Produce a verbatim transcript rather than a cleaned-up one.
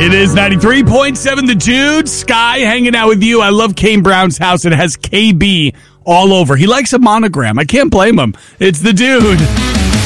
It is ninety-three point seven The Dude. Sky hanging out with you. I love Kane Brown's house. It has K B all over. He likes a monogram. I can't blame him. It's The Dude.